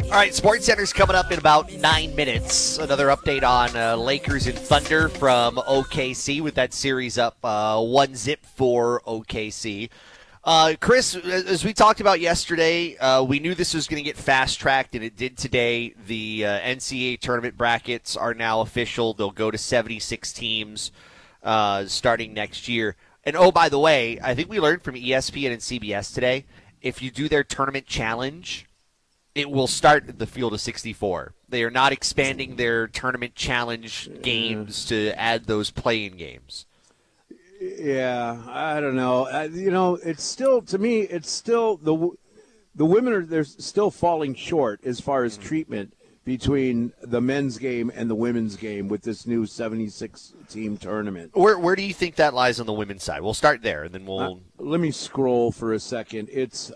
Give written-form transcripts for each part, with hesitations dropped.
All right, Sports Center's coming up in about 9 minutes. Another update on Lakers and Thunder from OKC with that series up 1-0 for OKC. Chris, as we talked about yesterday, we knew this was going to get fast-tracked, and it did today. The NCAA tournament brackets are now official. They'll go to 76 teams starting next year. And, oh, by the way, I think we learned from ESPN and CBS today, if you do their tournament challenge, it will start at the field of 64. They are not expanding their tournament challenge games to add those play-in games. Yeah, I don't know. It's still, to me, it's still the women they're still falling short as far as treatment between the men's game and the women's game with this new 76-team tournament. Where do you think that lies on the women's side? We'll start there, and then we'll. Let me scroll for a second. It's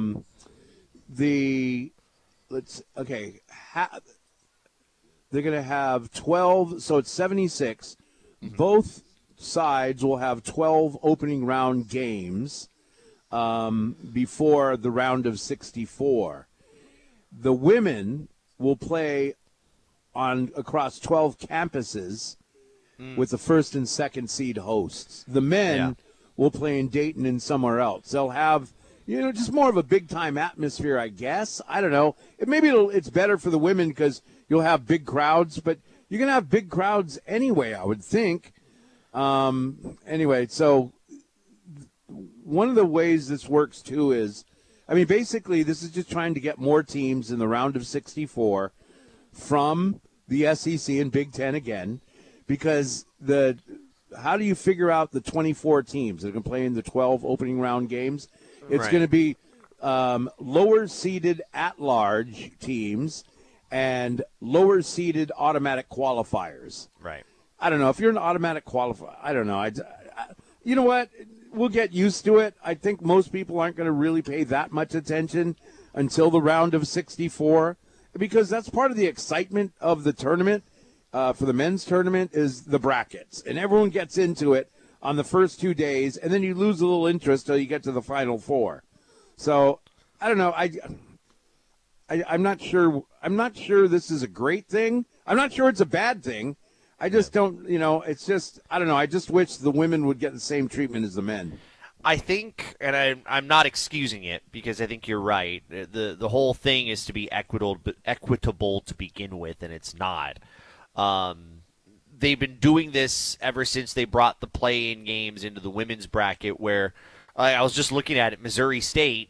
they're going to have 12, so it's 76. Mm-hmm. Both sides will have 12 opening round games before the round of 64. The women will play across 12 campuses with the first and second seed hosts. The men will play in Dayton and somewhere else. They'll have just more of a big-time atmosphere, I guess. I don't know. Maybe it's better for the women because you'll have big crowds, but you're going to have big crowds anyway, I would think. Anyway, so one of the ways this works, too, is, basically this is just trying to get more teams in the round of 64 from the SEC and Big Ten again, because how do you figure out the 24 teams that are going to play in the 12 opening round games? It's going to be lower-seeded at-large teams and lower-seeded automatic qualifiers. Right. I don't know. If you're an automatic qualifier, I don't know. You know what? We'll get used to it. I think most people aren't going to really pay that much attention until the round of 64, because that's part of the excitement of the tournament. For the men's tournament is the brackets, and everyone gets into it on the first 2 days, and then you lose a little interest till you get to the Final Four. So, I don't know. I'm not sure. I'm not sure this is a great thing. I'm not sure it's a bad thing. I just don't, it's just, I don't know. I just wish the women would get the same treatment as the men. I think, and I'm not excusing it because I think you're right. The whole thing is to be equitable to begin with, and it's not. They've been doing this ever since they brought the play-in games into the women's bracket, where I was just looking at it. Missouri State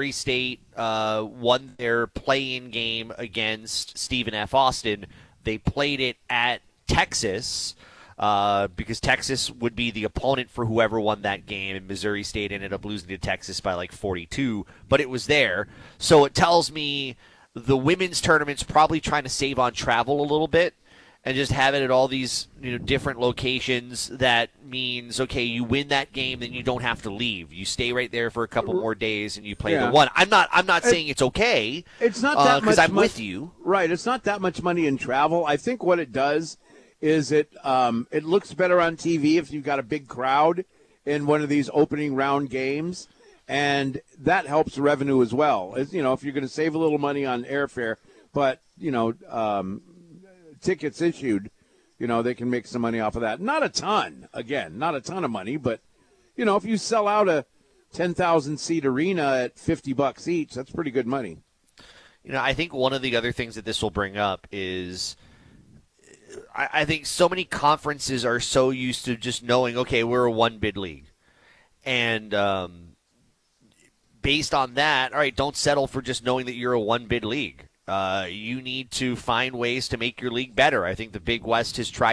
won their play-in game against Stephen F. Austin. They played it at Texas because Texas would be the opponent for whoever won that game, and Missouri State ended up losing to Texas by like 42, but it was there. So it tells me the women's tournament's probably trying to save on travel a little bit and just have it at all these different locations. That means, okay, you win that game, then you don't have to leave. You stay right there for a couple more days and you play the one. I'm not saying it's okay. It's not that much, because I'm with you. Right. It's not that much money in travel. I think what it does is it looks better on TV if you've got a big crowd in one of these opening round games, and that helps revenue as well. If you're going to save a little money on airfare, but tickets issued, they can make some money off of that. Not a ton, again, not a ton of money, but if you sell out a 10,000 seat arena at $50 each, that's pretty good money. I think one of the other things that this will bring up is I think so many conferences are so used to just knowing, okay, we're a one-bid league. And based on that, all right, don't settle for just knowing that you're a one-bid league. You need to find ways to make your league better. I think the Big West has tried